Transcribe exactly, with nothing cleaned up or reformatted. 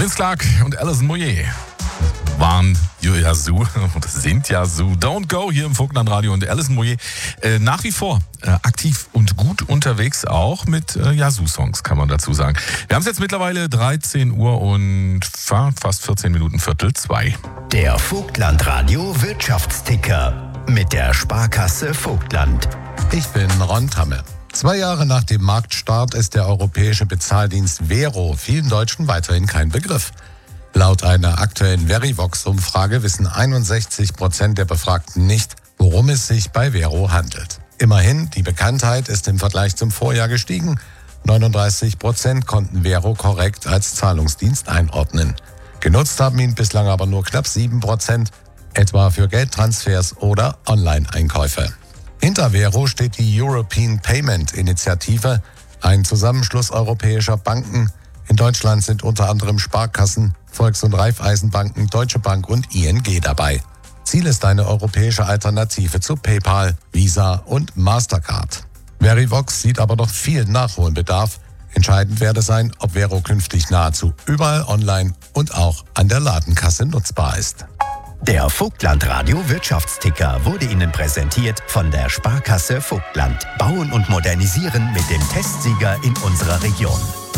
Vince Clarke und Alison Moyet waren Yazoo und sind Yazoo. Don't Go hier im Vogtland-Radio und Alison Moyet äh, nach wie vor äh, aktiv und gut unterwegs, auch mit äh, Yazoo-Songs, kann man dazu sagen. Wir haben es jetzt mittlerweile dreizehn Uhr und fast vierzehn Minuten Viertel zwei. Der Vogtland-Radio Wirtschaftsticker mit der Sparkasse Vogtland. Ich bin Ron Tamme. Zwei Jahre nach dem Marktstart ist der europäische Bezahldienst Vero vielen Deutschen weiterhin kein Begriff. Laut einer aktuellen Verivox-Umfrage wissen einundsechzig Prozent der Befragten nicht, worum es sich bei Vero handelt. Immerhin, die Bekanntheit ist im Vergleich zum Vorjahr gestiegen. neununddreißig Prozent konnten Vero korrekt als Zahlungsdienst einordnen. Genutzt haben ihn bislang aber nur knapp sieben Prozent, etwa für Geldtransfers oder Online-Einkäufe. Hinter Vero steht die European Payment Initiative, ein Zusammenschluss europäischer Banken. In Deutschland sind unter anderem Sparkassen, Volks- und Raiffeisenbanken, Deutsche Bank und I N G dabei. Ziel ist eine europäische Alternative zu PayPal, Visa und Mastercard. Verivox sieht aber noch viel Nachholbedarf. Entscheidend werde sein, ob Vero künftig nahezu überall online und auch an der Ladenkasse nutzbar ist. Der Vogtland-Radio Wirtschaftsticker wurde Ihnen präsentiert von der Sparkasse Vogtland. Bauen und modernisieren mit dem Testsieger in unserer Region.